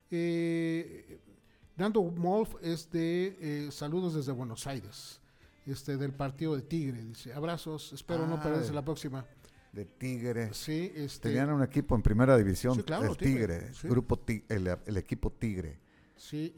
Nando Molf es de saludos desde Buenos Aires, del partido de Tigre, dice, abrazos, espero no perderse la próxima. De Tigre. Sí, tenían un equipo en primera división, sí, claro, el Tigre, sí. grupo el equipo Tigre. Sí,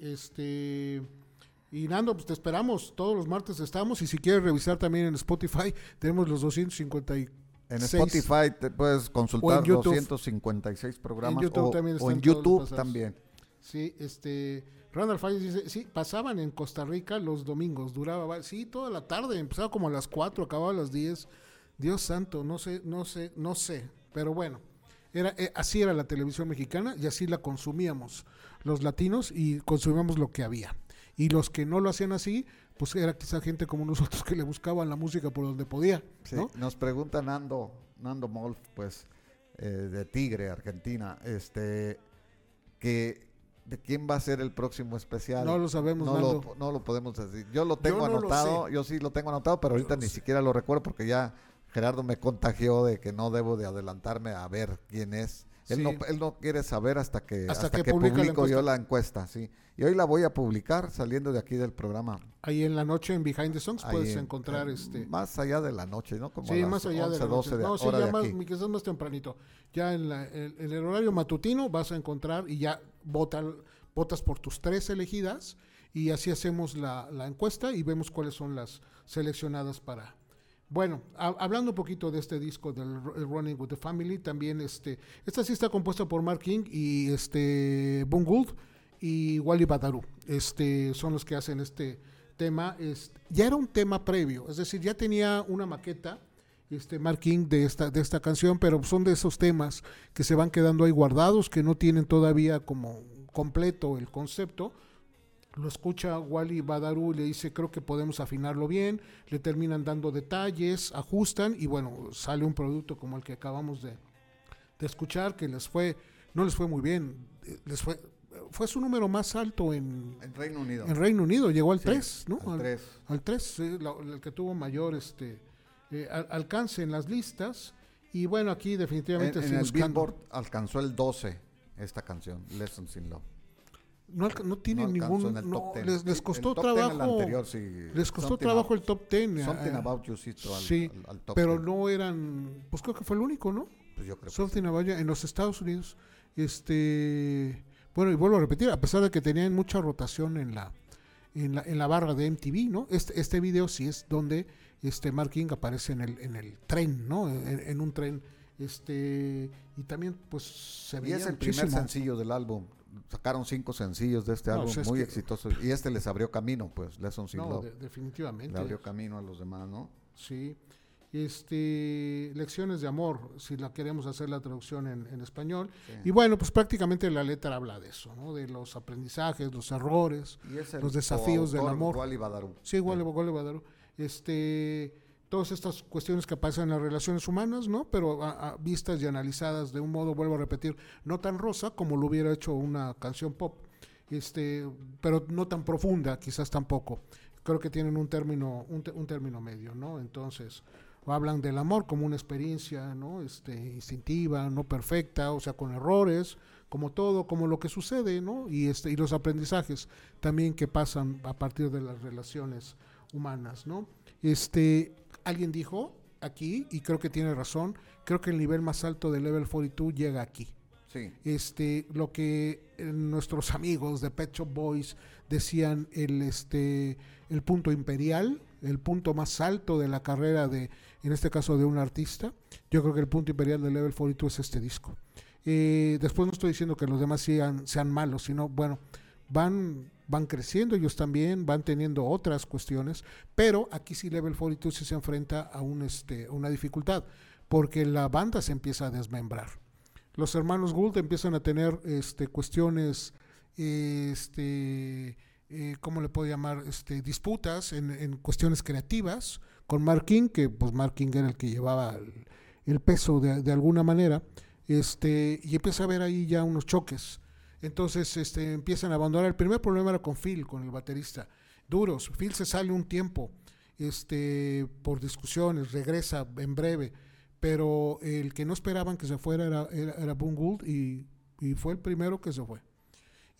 y Nando, pues te esperamos, todos los martes estamos, y si quieres revisar también en Spotify, tenemos los 256. En Spotify te puedes consultar 256 programas, en YouTube también o en YouTube también. Sí, Randall Falles dice, sí, pasaban en Costa Rica los domingos, duraba, sí, toda la tarde, empezaba como a las 4, acababa a las 10. Dios santo, no sé, pero bueno, así era la televisión mexicana y así la consumíamos los latinos y consumíamos lo que había. Y los que no lo hacían así, pues era quizá gente como nosotros que le buscaban la música por donde podía, ¿no? Sí, nos pregunta Nando Molf, pues, de Tigre, Argentina, que ¿de quién va a ser el próximo especial? No lo sabemos, Nando. No lo podemos decir. Yo lo tengo anotado, yo sí lo tengo anotado, pero ahorita ni siquiera lo recuerdo porque ya Gerardo me contagió de que no debo de adelantarme a ver quién es. Sí. Él no quiere saber hasta que publico yo la encuesta, sí. Y hoy la voy a publicar saliendo de aquí del programa. Ahí en la noche en Behind the Songs puedes encontrar más allá de la noche, ¿no? Como sí, más allá 11, de la 12 noche. No, sí, ya más, quizás más tempranito. Ya en el horario matutino vas a encontrar y ya votas por tus 3 elegidas y así hacemos la encuesta y vemos cuáles son las seleccionadas para... Bueno, hablando un poquito de este disco del Running with the Family, también esta sí está compuesta por Mark King y Boone Gould y Wally Badarou. Son los que hacen este tema. Ya era un tema previo, es decir, ya tenía una maqueta Mark King de esta canción, pero son de esos temas que se van quedando ahí guardados, que no tienen todavía como completo el concepto. Lo escucha Wally Badarou y le dice, creo que podemos afinarlo bien, le terminan dando detalles, ajustan y bueno, sale un producto como el que acabamos de escuchar, que no les fue muy bien, fue su número más alto en Reino Unido. En Reino Unido, llegó al 3, ¿no? Al 3, el que tuvo mayor alcance en las listas. Y bueno, aquí definitivamente en el Billboard alcanzó el 12 esta canción, Lessons in Love. No tiene ningún, les costó trabajo. Anterior, sí. Les costó trabajo el top 10. Something About You sí, al top pero 10. No eran, pues creo que fue el único, ¿no? Pues yo creo Something About You en los Estados Unidos. Bueno, y vuelvo a repetir, a pesar de que tenían mucha rotación en la barra de MTV, ¿no? Este video sí es donde Mark King aparece en el tren, ¿no? En un tren, y también pues se veía y es el muchísimo. Primer sencillo del álbum. Sacaron 5 sencillos de este álbum, muy exitosos, y les abrió camino, pues, Lessons in Love. Definitivamente. Le abrió camino a los demás, ¿no? Sí. Lecciones de amor, si la queremos hacer la traducción en español. Sí. Y bueno, pues prácticamente la letra habla de eso, ¿no? De los aprendizajes, los errores, los desafíos del amor. Wally Badarou. Sí, Wally Badarou. Todas estas cuestiones que pasan en las relaciones humanas, ¿no? Pero vistas y analizadas de un modo, vuelvo a repetir, no tan rosa como lo hubiera hecho una canción pop, pero no tan profunda, quizás tampoco. Creo que tienen un término medio, ¿no? Entonces, hablan del amor como una experiencia, ¿no? Instintiva, no perfecta, o sea, con errores, como todo, como lo que sucede, ¿no? Y los aprendizajes también que pasan a partir de las relaciones humanas, ¿no? Alguien dijo aquí, y creo que tiene razón, creo que el nivel más alto de Level 42 llega aquí. Sí. Lo que nuestros amigos de Pet Shop Boys decían, el punto imperial, el punto más alto de la carrera en este caso de un artista, yo creo que el punto imperial de Level 42 es este disco. Después no estoy diciendo que los demás sean malos, sino bueno, van creciendo ellos también, van teniendo otras cuestiones, pero aquí sí Level 42 sí se enfrenta a una dificultad, porque la banda se empieza a desmembrar. Los hermanos Gould empiezan a tener cuestiones, ¿cómo le puedo llamar? Disputas en cuestiones creativas con Mark King, que pues Mark King era el que llevaba el peso de alguna manera, y empieza a haber ahí ya unos choques. Entonces empiezan a abandonar. El primer problema era con Phil, con el baterista. Duros. Phil se sale un tiempo por discusiones, regresa en breve, pero el que no esperaban que se fuera era Boone Gould y fue el primero que se fue.